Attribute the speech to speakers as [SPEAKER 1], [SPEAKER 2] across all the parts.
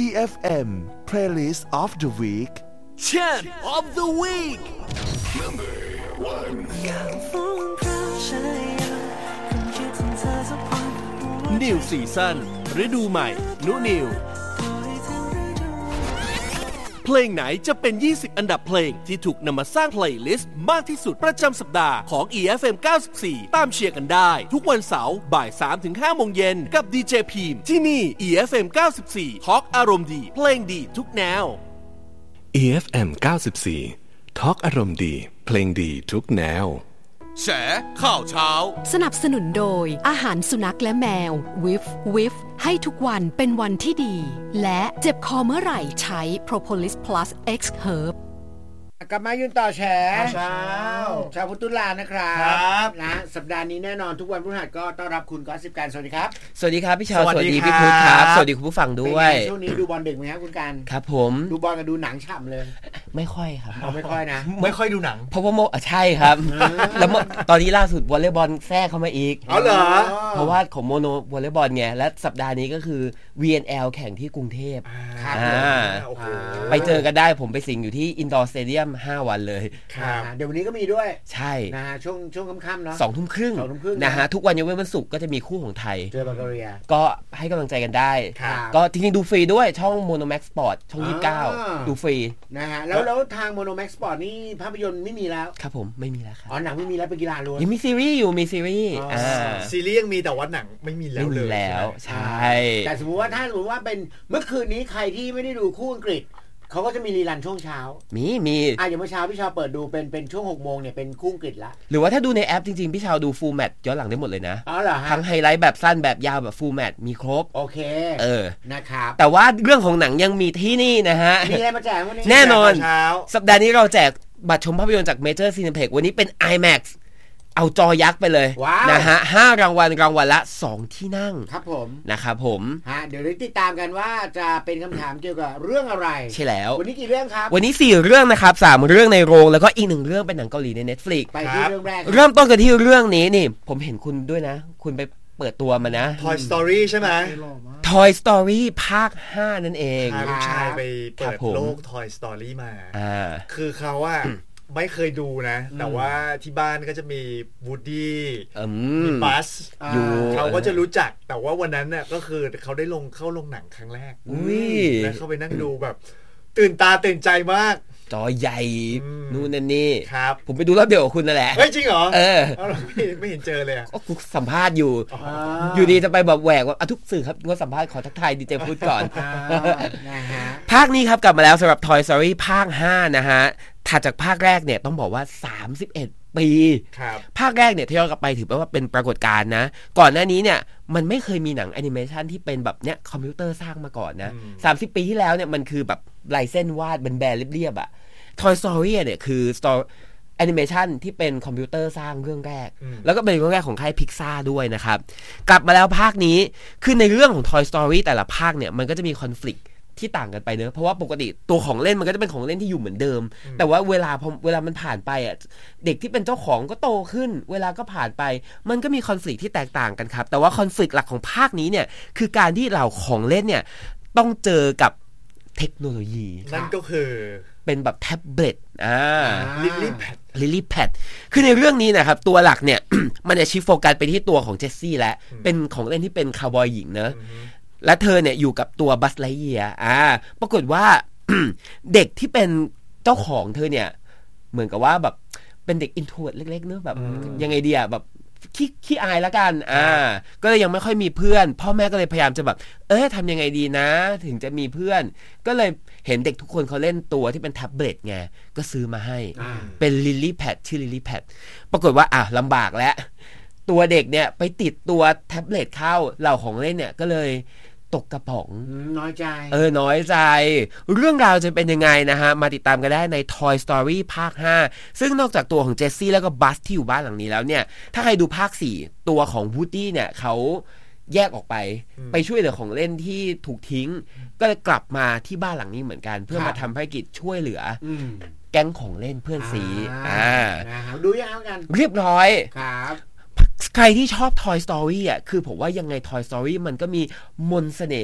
[SPEAKER 1] EFM Playlist of the Week
[SPEAKER 2] Champ of the Week
[SPEAKER 3] Number 1
[SPEAKER 2] New Season ฤดูใหม่นุนิวเพลงไหนจะเป็น20อันดับเพลงที่ถูกนำมาสร้างเพลย์ลิสต์มากที่สุดประจำสัปดาห์ของ EFM 94 ตามเชียร์กันได้ทุกวันเสาร์บ่าย 3-5 โมงเย็นกับดีเจพีมที่นี่ EFM 94 ทอล์กอารมณ์ดีเพลงดีทุกแนว
[SPEAKER 3] EFM 94 ทอล์กอารมณ์ดีเพลงดีทุกแนว
[SPEAKER 2] แฉข่าวเช้า
[SPEAKER 4] สนับสนุนโดยอาหารสุนัขและแมววิฟให้ทุกวันเป็นวันที่ดีและเจ็บคอเมื่อไหร่ใช้ Propolis Plus X Herb
[SPEAKER 5] กลับมายืนต่อแฉเช้าพุทธุลานะครับนะสัปดาห์นี้แน่นอนทุกวันพฤหัสก็ต้อนรับคุณก๊อต10การสวัสดีครับ
[SPEAKER 6] สวัสดีครับพี่ชาวสวัสดีพี่พุทธครับสวัสดีคุณผู้ฟังด้วย
[SPEAKER 5] ช่วงนี้ดูบอลดึกไหมครับคุณการ
[SPEAKER 6] ครับผม
[SPEAKER 5] ดูบอลกับดูหนังฉ่ำเลย
[SPEAKER 6] ไม่ค่อยครับ
[SPEAKER 5] ไม่ค่อยนะ
[SPEAKER 7] ไม่ค่อยดูหนัง
[SPEAKER 6] เพราะว่าใช่ครับแล้วตอนนี้ล่าสุดวอลเลย์บอลแทรกเข้ามาอีก
[SPEAKER 7] เหรอ
[SPEAKER 6] เพราะว่าของโมโนวอลเลย์บอลไงและสัปดาห์นี้ก็คือ VNL แข่งที่กรุงเทพไปเจอกันได้ผมไปสิงอยู่ที่อินดอร์สเตเดียม5 วันเลย
[SPEAKER 5] เดี๋ยววันนี้ก็มีด้วย
[SPEAKER 6] ใช่
[SPEAKER 5] นะฮะช่วงค่ำๆเนาะ
[SPEAKER 6] 20:30นะฮะทุกวันยกเว้นวันศุกร์ก็จะมีคู่ของไทย
[SPEAKER 5] เจอบัลแกเรีย
[SPEAKER 6] ก็ให้กำลังใจกันได้ก็จริงๆดูฟรีด้วยช่อง Monomax Sport ช่อง29ดูฟรี
[SPEAKER 5] นะฮะแล้วทาง Monomax Sport นี่ภาพยนตร์ไม่มีแล้ว
[SPEAKER 6] ครับผมไม่มีแล้วครับ
[SPEAKER 5] หนังไม่มีแล้วเป็นกีฬาล้วน
[SPEAKER 6] ยังมีซีรีส์อยู่มีซีรีส์
[SPEAKER 7] ซีรีส์ยังมีแต่ว่าหนังไม่มี
[SPEAKER 6] แล้วใช่
[SPEAKER 5] แต่สมมุติว่าถ้าเป็นเมื่อคืนนี้ใครที่ไม่ได้ดูคู่อังกฤษเขาก็จะมีรีรันช่วงเช้า
[SPEAKER 6] มี
[SPEAKER 5] อย่างเมื่อเช้าพี่ชาวเปิดดูเป็นช่วง 6 โมงเนี่ยเป็นคู่อังกฤษละ
[SPEAKER 6] หรือว่าถ้าดูในแอปจริงๆพี่ชาวดูฟูลแมตช์ย้อนหลังได้หมดเลยนะ
[SPEAKER 5] เหรอฮะ
[SPEAKER 6] ทั้งไฮไลท์แบบสั้นแบบยาวแบบฟูลแมตช์มีครบ
[SPEAKER 5] โอเคนะครับ
[SPEAKER 6] แต่ว่าเรื่องของหนังยังมีที่นี่นะฮะ
[SPEAKER 5] มีอะไรมาแจกวันนี้
[SPEAKER 6] แน่นอนสัปดาห์นี้เราแจกบัตรชมภาพยนตร์จาก Major Cineplex วันนี้เป็น IMAX เอาจอยักษ์ไปเลยนะฮะ5 รางวัลละ 2 ที่นั่ง
[SPEAKER 5] ครับผม
[SPEAKER 6] นะครับผม
[SPEAKER 5] เดี๋ยวติดตามกันว่าจะเป็นคำถามเกี่ยวกับเรื่องอะไร
[SPEAKER 6] ใช่แล้ว
[SPEAKER 5] วันนี้กี่เรื่องครับ
[SPEAKER 6] วันนี้4 เรื่องนะครับ3 เรื่องในโรงแล้วก็อีก1 เรื่องเป็นหนังเกาหลีใน Netflix
[SPEAKER 5] ไปที่เรื่องแรก
[SPEAKER 6] เริ่มต้นกันที่เรื่องนี้นี่ผมเห็นคุณด้วยนะคุณไปเปิดตัวมานะ
[SPEAKER 7] Toy Story ใช่ไหม
[SPEAKER 6] Toy Story ภาค 5 นั่นเอง
[SPEAKER 7] ลูกชายไปเปิดโลก Toy Story มาคือเขาว่าไม่เคยดูนะแต่ว่าที่บ้านก็จะมีวูดดี้มีบัสอยู่เขาก็จะรู้จักแต่ว่าวันนั้นเนี่ยก็คือเขาได้เข้าลงหนังครั้งแรกแล้วเขาไปนั่งดูแบบตื่นตาตื่นใจมาก
[SPEAKER 6] จอใหญ่นู่นนั่นนี่
[SPEAKER 7] ครับ
[SPEAKER 6] ผมไปดูรอบเดียวกับคุณนั่นแหละ
[SPEAKER 7] เฮ้ยจริงเหรอไม่เห็นเจอเลย
[SPEAKER 6] ก็กูสัมภาษณ์อยู่ดีจะไปแบบแหวกว่าทุกสื่อครับงดสัมภาษณ์ขอทักทายดีเจพูดก่อนภาคนี้ครับกลับมาแล้วสำหรับ Toy Story ภาค 5 นะฮะถัดจากภาคแรกเนี่ยต้องบอกว่า31 ปีภาคแรกเนี่ยที่ย้อนกลับไปถือว่าเป็นปรากฏการณ์นะก่อนหน้านี้เนี่ยมันไม่เคยมีหนังแอนิเมชันที่เป็นแบบเนี้ยคอมพิวเตอร์สร้างมาก่อนนะ30 ปีที่แล้วเนี่ยมันคือแบบลายเส้นวาดแบนๆเรียบๆอ่ะ Toy Story เนี่ยคือแอนิเมชันที่เป็นคอมพิวเตอร์สร้างเรื่องแรกแล้วก็เป็นเรื่องแรกของค่าย Pixar ด้วยนะครับกลับมาแล้วภาคนี้คือในเรื่องของ Toy Story แต่ละภาคเนี่ยมันก็จะมีคอนฟลิกต์ที่ต่างกันไปเนอะเพราะว่าปกติตัวของเล่นมันก็จะเป็นของเล่นที่อยู่เหมือนเดิมแต่ว่าเวลามันผ่านไปอ่ะเด็กที่เป็นเจ้าของก็โตขึ้นเวลาก็ผ่านไปมันก็มีคอนฟลิกต์ที่แตกต่างกันครับแต่ว่าคอนฟลิกต์หลักของภาคนี้เนี่ยคือการที่เราของเล่นเนี่ยต้องเจอกับเทคโนโลยี
[SPEAKER 7] นั่นก็คือ
[SPEAKER 6] เป็นแบบแท็บเล็ตลิลลี่แพดคือในเรื่องนี้นะครับตัวหลักเนี่ย มันจะชี้โฟกัสไปที่ตัวของเจสซี่และเป็นของเล่นที่เป็นคาวบอยหญิงเนอะและเธอเนี่ยอยู่กับตัวบัสไลเยียร์ปรากฏว่า เด็กที่เป็นเจ้าของเธอเนี่ยเหมือนกับว่าแบบเป็นเด็กอินโทรเวิร์ตเล็กๆเนอะแบบยังไงดีอะแบบขี้อายละกันก็เลยยังไม่ค่อยมีเพื่อนพ่อแม่ก็เลยพยายามจะแบบทำยังไงดีนะถึงจะมีเพื่อนก็เลยเห็นเด็กทุกคนเขาเล่นตัวที่เป็นแท็บเล็ตไงก็ซื้อมาให้เป็นลิลลี่แพดชื่อลิลลี่แพดปรากฏว่าลำบากแล้วตัวเด็กเนี่ยไปติดตัวแท็บเล็ตเข้าเหล่าของเล่นเนี่ยก็เลยตกกระป๋อง
[SPEAKER 5] น้อยใจ
[SPEAKER 6] น้อยใจเรื่องราวจะเป็นยังไงนะฮะมาติดตามกันได้ใน Toy Story ภาค 5ซึ่งนอกจากตัวของเจสซี่แล้วก็บัสที่อยู่บ้านหลังนี้แล้วเนี่ยถ้าใครดูภาค 4ตัวของวูดดี้เนี่ยเขาแยกออกไปช่วยเหลือของเล่นที่ถูกทิ้งก็เลยกลับมาที่บ้านหลังนี้เหมือนกันเพื่อมาทำภารกิจช่วยเหลือแก๊งของเล่นเพื่อนสี
[SPEAKER 5] ดูยังกัน
[SPEAKER 6] เรียบร้อย
[SPEAKER 5] ครับ
[SPEAKER 6] ใครที่ชอบ Toy Story คือผมว่ายังไง Toy Story มันก็มีมนต์เสน่ห์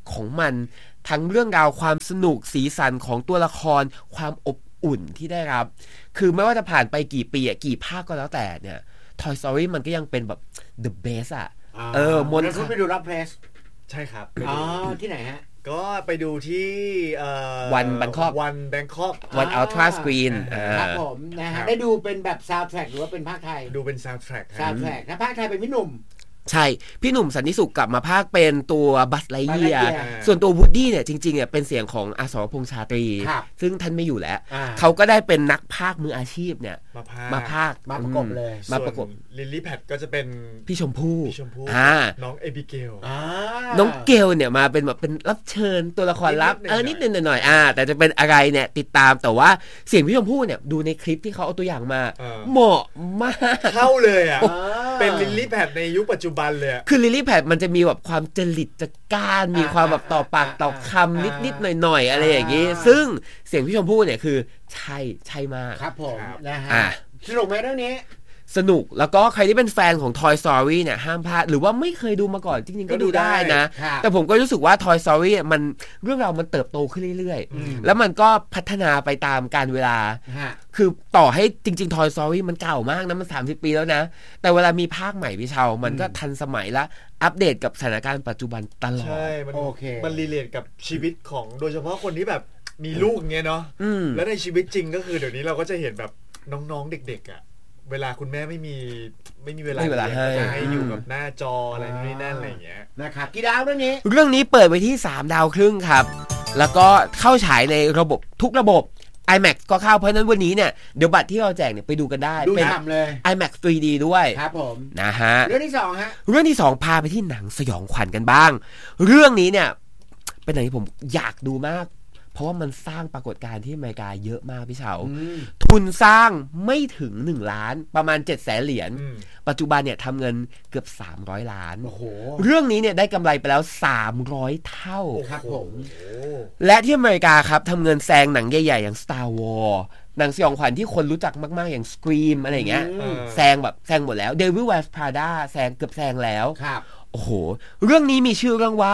[SPEAKER 6] ของมันทั้งเรื่องราวความสนุกสีสันของตัวละครความอบอุ่นที่ได้รับคือไม่ว่าจะผ่านไปกี่ปีกี่ภาคก็แล้วแต่เนี่ย Toy Story มันก็ยังเป็นแบบ the best อ่ะ
[SPEAKER 5] มนต์ไปดูรับเพลส
[SPEAKER 7] ใช่ครับ
[SPEAKER 5] ที่ไหนฮะ
[SPEAKER 7] ก็ไปดูที่
[SPEAKER 6] วันแบงคอก
[SPEAKER 7] วัน
[SPEAKER 6] อัลตร้าสกรีน
[SPEAKER 5] ครับผมนะฮะได้ดูเป็นแบบซาวด์แทร็กหรือว่าเป็นภาคไทย
[SPEAKER 7] ดูเป็นซาวด์แทร็ก
[SPEAKER 5] ถ้าภาคไทยเป็นพี่หนุ่ม
[SPEAKER 6] ใช่พี่หนุ่มสันติสุขกลับมาภาคเป็นตัวบัสไลเยียร์ส่วนตัววูดดี้เนี่ยจริงๆเนี่ยเป็นเสียงของอาสรพงษ์ชาตรีซึ่งท่านไม่อยู่แล้วเขาก็ได้เป็นนักพากย์มืออาชีพเนี่ยมาพากย์
[SPEAKER 5] มาประกบเลย
[SPEAKER 6] มาประกบ
[SPEAKER 7] ลิลลี่แพทก็จะเป็น
[SPEAKER 6] พี่ชมพู่
[SPEAKER 7] น้องเอบิเกล
[SPEAKER 6] น้องเกลเนี่ยมาเป็นแบบเป็นรับเชิญตัวละครลับนิดหน่อยแต่จะเป็นอะไรเนี่ยติดตามแต่ว่าเสียงพี่ชมพู่เนี่ยดูในคลิปที่เขาเอาตัวอย่างมาเหมาะมาก
[SPEAKER 7] เข้าเลยอ่ะเป็นลิลลี่แพทในยุคปัจจุบันเลย
[SPEAKER 6] คือลิลลี่แพทมันจะมีแบบความจริตจักการมีความแบบต่อปากต่อคำนิดๆหน่อยๆอะไรอย่างงี้ซึ่งเสียงพี่ชมพู่เนี่ยคือใช่มาก
[SPEAKER 5] ครับผมนะฮะสนุกไหมเรื่องนี้
[SPEAKER 6] สนุกแล้วก็ใครที่เป็นแฟนของ Toy Story เนี่ยห้ามพลาดหรือว่าไม่เคยดูมาก่อนจริงๆก็ดูได้นะแต่ผมก็รู้สึกว่า Toy Story มันเรื่องราวมันเติบโตขึ้นเรื่อยๆแล้วมันก็พัฒนาไปตามกาลเวลาคือต่อให้จริงๆ Toy Story มันเก่ามากนะมัน30 ปีแล้วนะแต่เวลามีภาคใหม่พี่เชามันก็ทันสมัยและอัปเดตกับสถานการณ์ปัจจุบันตลอด
[SPEAKER 7] ใช่มันรีเลทกับชีวิตของโดยเฉพาะคนที่แบบมีลูกอย่างเงี้ยเนาะแล้วในชีวิตจริงก็คือเดี๋ยวนี้เราก็จะเห็นแบบน้องๆเด็กๆอ่ะเวลาคุณแม่ไม่มีเวลาให้อยู่กับหน้าจออะไรนี่นั่นอะไรอย่างเงี้ย
[SPEAKER 5] นะครับกี่ดาวเรื่อง
[SPEAKER 6] นี้เปิดไปที่3 ดาวครึ่งครับแล้วก็เข้าฉายในระบบทุกระบบ IMAX ก็เข้าเพราะนั้นวันนี้เนี่ยเดี๋ยวบัตรที่เราแจกเนี่ยไปดูกันได้
[SPEAKER 5] เป็นเลย
[SPEAKER 6] IMAX 3D ด้วย
[SPEAKER 5] ครับผม
[SPEAKER 6] นะฮะ
[SPEAKER 5] เรื่องที่2ฮะ
[SPEAKER 6] เรื่องที่2พาไปที่หนังสยองขวัญกันบ้างเรื่องนี้เนี่ยเป็นหนังที่ผมอยากดูมากเพราะว่ามันสร้างปรากฏการณ์ที่อเมริกาเยอะมากพี่เฉาทุนสร้างไม่ถึง1 ล้านประมาณ 700,000 เหรียญปัจจุบันเนี่ยทำเงินเกือบ300 ล้านเรื่องนี้เนี่ยได้กำไรไปแล้ว300 เท่า
[SPEAKER 5] ครับผม
[SPEAKER 6] และที่อเมริกาครับทำเงินแซงหนังใหญ่ๆอย่าง Star Wars หนังสยองขวัญที่คนรู้จักมากๆอย่าง Scream อะไรอย่างเงี้ยแซงหมดแล้ว Devil Wears Prada เกือบแซงแล้วโอ้โหเรื่องนี้มีชื่อเรื่องว่า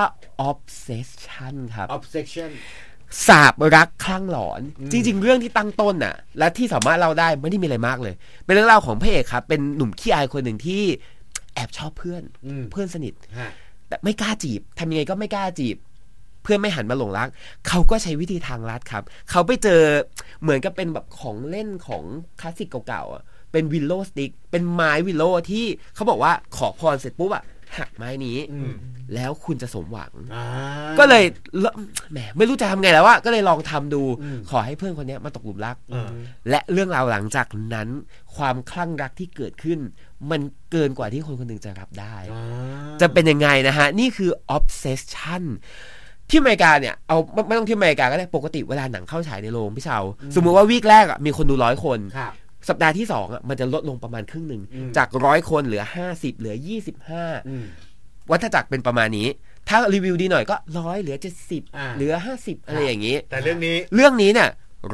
[SPEAKER 6] Obsession ครับ
[SPEAKER 5] Obsession
[SPEAKER 6] สาบรักคลั่งหลอนจริงๆเรื่องที่ตั้งต้นน่ะและที่สามารถเล่าได้ไม่ได้มีอะไรมากเลยเป็นเรื่องเล่าของพระเอกครับเป็นหนุ่มขี้อายคนหนึ่งที่แอบชอบเพื่อนสนิทแต่ไม่กล้าจีบทำยังไงก็ไม่กล้าจีบเพื่อนไม่หันมาหลงรักเขาก็ใช้วิธีทางลัดครับเขาไปเจอเหมือนกับเป็นแบบของเล่นของคลาสสิกเก่าๆอ่ะเป็นวิลโลสติ๊กเป็นไม้วิลโลที่เขาบอกว่าขอพรเสร็จปุ๊บอ่ะหักไม้นี้แล้วคุณจะสมหวังก็เลยแหมไม่รู้จะทำไงแล้วก็เลยลองทำดูขอให้เพื่อนคนนี้มาตกหลุมรักและเรื่องราวหลังจากนั้นความคลั่งรักที่เกิดขึ้นมันเกินกว่าที่คนคนหนึ่งจะรับได้จะเป็นยังไงนะฮะนี่คือ Obsession ที่อเมริกาเนี่ยเอาไม่ต้องที่อเมริกาก็ได้ปกติเวลาหนังเข้าฉายในโรงพี่เชาสมมติว่าวีคแรกมีคนดู100 คนสัปดาห์ที่2มันจะลดลงประมาณครึ่งหนึ่งจาก100 คนเหลือ50เหลือ25วัฏจักรเป็นประมาณนี้ถ้ารีวิวดีหน่อยก็100เหลือ70เหลือ50อะไรอย่างนี้
[SPEAKER 7] แต่เรื่องนี้
[SPEAKER 6] เนี่ย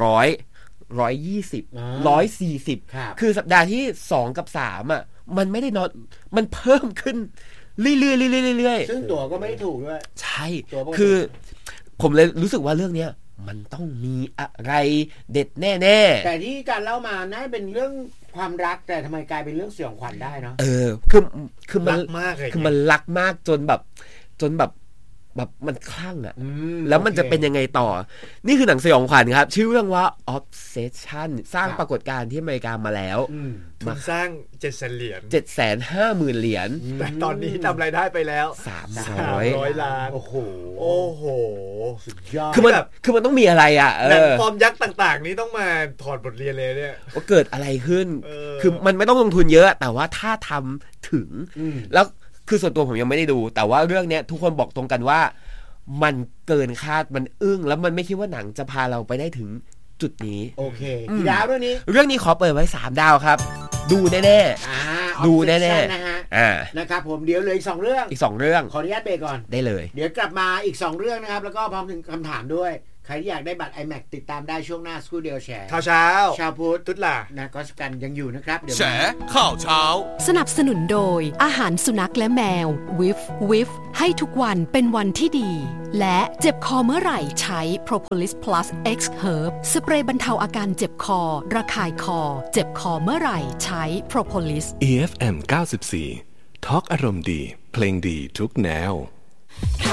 [SPEAKER 6] 120 140คือสัปดาห์ที่2กับ3มันไม่ได้น้อยมันเพิ่มขึ้นเรื่อย
[SPEAKER 5] ๆซึ่งตั๋วก็ไม่ได้ถูกด้วย
[SPEAKER 6] ใช่คือผมเลยรู้สึกว่าเรื่องเนี้ยมันต้องมีอะไรเด็ดแน่ๆ
[SPEAKER 5] แต่ที่การเล่ามาน่าเป็นเรื่องความรักแต่ทำไมกลายเป็นเรื่องสยองขวัญได้เนาะ
[SPEAKER 6] คือมันรักมากเลยคือมันรักมากจนแบบมันคลั่งอ่ะแล้วมันจะเป็นยังไงต่อนี่คือหนังสยองขวัญครับชื่อเรื่องว่า Obsession สร้างปรากฏการณ์ที่อเมริกามาแล้ว
[SPEAKER 7] มาสร้าง700,000 เหรียญ
[SPEAKER 6] 750,000 เหรียญ
[SPEAKER 7] แต่ตอนนี้ทำรายได้ไปแล้ว300 ล้านโอ้โห
[SPEAKER 5] สุดยอด
[SPEAKER 6] คือมันต้องมีอะไรอ่ะ
[SPEAKER 7] หนังฟอร์มยักษ์ต่างๆนี้ต้องมาถอดบทเรียนเลยเนี่ย
[SPEAKER 6] ว่าเกิดอะไรขึ้นคือมันไม่ต้องลงทุนเยอะแต่ว่าถ้าทำถึงแล้วคือส่วนตัวผมยังไม่ได้ดูแต่ว่าเรื่องนี้ทุกคนบอกตรงกันว่ามันเกินคาดมันอึ้งแล้วมันไม่คิดว่าหนังจะพาเราไปได้ถึงจุดนี้
[SPEAKER 5] โอเคกี่ดาวเรื่อง
[SPEAKER 6] นี้ขอเปิดไว้3 ดาวครับดูแน่ๆดูแน่ๆ
[SPEAKER 5] นะฮะนะครับผมเดี๋ยวเลยอีก2 เรื่อง
[SPEAKER 6] อีก2 เรื่อง
[SPEAKER 5] ขออนุญาตเบรกก่อน
[SPEAKER 6] ได้เลย
[SPEAKER 5] เดี๋ยวกลับมาอีก2 เรื่องนะครับแล้วก็พร้อมถึงคำถามด้วยใครที่อยากได้บัตร IMAX ติดตามได้ช่วงหน้าสกูเดียวแฉ
[SPEAKER 7] ข่าวเช้า
[SPEAKER 5] ชาวพุทธ
[SPEAKER 7] ตุ๊ดล่ะ
[SPEAKER 5] นะก็กันยังอยู่นะครับ
[SPEAKER 2] แฉข่าวเช้า
[SPEAKER 4] สนับสนุนโดยอาหารสุนัขและแมววิฟให้ทุกวันเป็นวันที่ดีและเจ็บคอเมื่อไหร่ใช้ Propolis Plus X Herb สเปรย์บรรเทาอาการเจ็บคอระคายคอเจ็บคอเมื่อไหร่ใช้ Propolis
[SPEAKER 3] EFM 94ทอล์กอารมณ์ดีเพลงดีทุกแนว